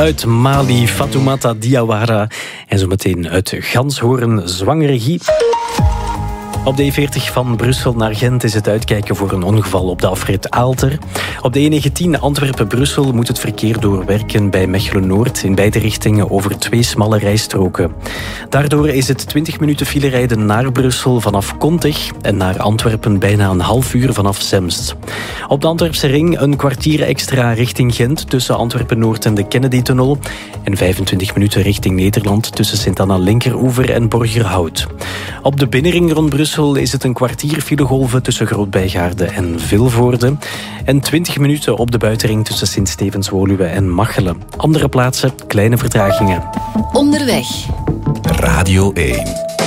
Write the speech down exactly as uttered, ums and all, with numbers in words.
uit Mali, Fatoumata Diawara. En zometeen uit Ganshoorn, Zwangeregie. Op de E veertig van Brussel naar Gent is het uitkijken voor een ongeval op de afrit Aalter. Op de E negentien Antwerpen-Brussel moet het verkeer doorwerken bij Mechelen-Noord in beide richtingen over twee smalle rijstroken. Daardoor is het twintig minuten file rijden naar Brussel vanaf Kontich en naar Antwerpen bijna een half uur vanaf Zemst. Op de Antwerpse ring een kwartier extra richting Gent tussen Antwerpen-Noord en de Kennedy-tunnel en vijfentwintig minuten richting Nederland tussen Sint-Anna-Linkeroever en Borgerhout. Op de binnenring rond Brussel is het een kwartier filegolven tussen Groot-Bijgaarde en Vilvoorde en twintig minuten op de buitenring tussen Sint-Stevens-Woluwe en Machelen. Andere plaatsen, kleine vertragingen. Onderweg. Radio één.